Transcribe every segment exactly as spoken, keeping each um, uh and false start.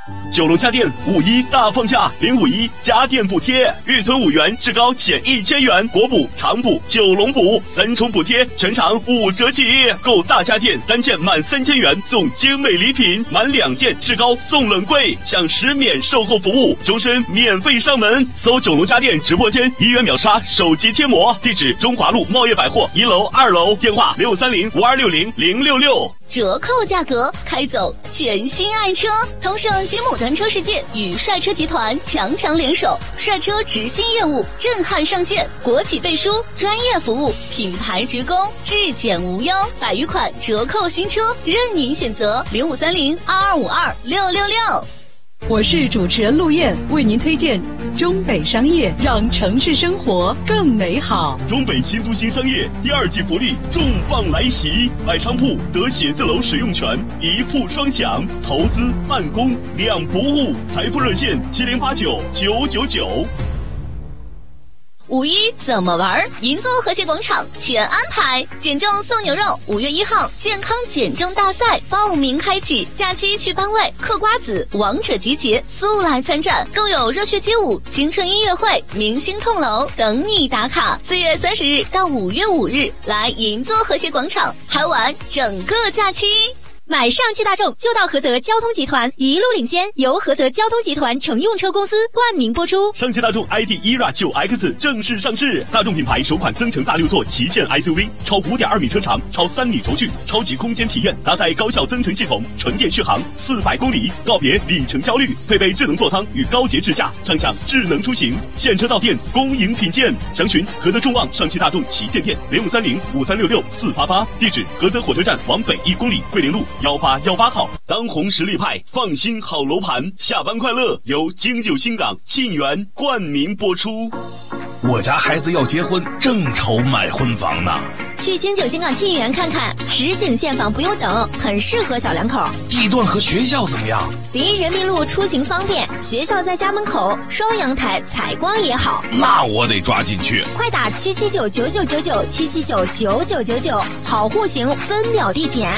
九龙家电五一大放价，零五一家电补贴，预存五元，至高减一千元，国补、长补、九龙补三重补贴，全场五折起。购大家电单件满三千元送精美礼品，满两件至高送冷柜，享十免售后服务，终身免费上门。搜九龙家电直播间，一元秒杀手机贴膜，地址中华路茂业百货一楼、二楼，电话六三零五二六零零六六。 折扣价格，开走全新爱车。同盛金牡丹车世界与帅车集团强强联手，帅车直新业务震撼上线，国企背书，专业服务，品牌直供，质检无忧，百余款折扣新车任您选择。零五三零二二五二六六六。 我是主持人陆燕，为您推荐中北商业，让城市生活更美好。 中北新都新商业第二季福利重磅来袭，买商铺得写字楼使用权，一铺双享，投资办公两不误。财富热线七零八九九九九。 五一怎么玩？银座和谐广场全安排，减重送牛肉，五月一号健康减重大赛报名开启，假期去班委、嗑瓜子、王者集结，速来参战，更有热血街舞、青春音乐会、明星痛楼等你打卡。四月三十日到五月五日，来银座和谐广场嗨玩整个假期。 买上汽大众就到菏泽交通集团，一路领先，由菏泽交通集团乘用车公司冠名播出。 上汽大众 I D E R A 九 X 正式上市，大众品牌首款增程大六座旗舰 S U V， 超五点二米车长，超三米轴距，超级空间体验，搭载高效增程系统，纯电续航四百公里，告别里程焦虑，配备智能座舱与高节智驾，畅享智能出行。现车到店，恭迎品鉴。详询菏泽众旺上汽大众旗舰店零五三零五三六六四八八，地址菏泽火车站往北一公里，桂林路幺八幺八号。当红实力派，放心好楼盘，下班快乐由京九新港沁园冠名播出。 我家孩子要结婚，正愁买婚房呢。 去京九新港沁园看看，实景现房不用等，很适合小两口。 地段和学校怎么样？ 离人民路出行方便，学校在家门口，双阳台，采光也好。 那我得抓紧去。 快打七七九九九九九七七九九九九九，好户型，分秒递减。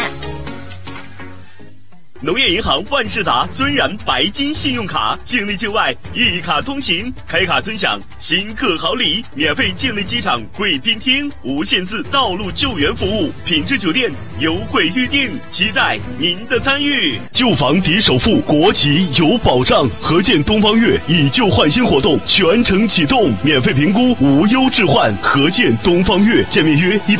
农业银行万事达尊然白金信用卡，境内境外一卡通行，开卡尊享新客好礼，免费境内机场贵宾厅，无限次道路救援服务，品质酒店优惠预订，期待您的参与。旧房抵首付，国企有保障。合建东方悦以旧换新活动全程启动，免费评估，无忧置换。合建东方悦，建面约一百。